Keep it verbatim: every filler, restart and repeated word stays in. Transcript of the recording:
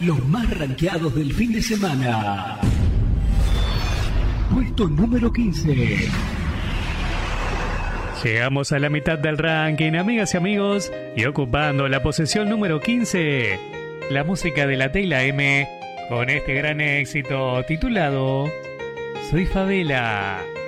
los más rankeados del fin de semana. Puesto número quince. Llegamos a la mitad del ranking, amigas y amigos, y ocupando la posición número quince, la música de la Tela M, con este gran éxito titulado Soy Favela.